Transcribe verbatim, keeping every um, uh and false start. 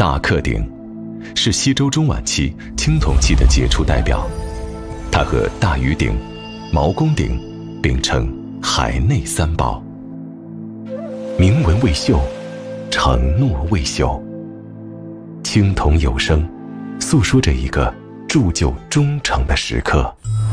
大克鼎是西周中晚期青铜器的杰出代表，它和大禹鼎、毛公鼎并称海内三宝。铭文未锈，承诺未朽。青铜有声，诉说着一个铸就忠诚的时刻。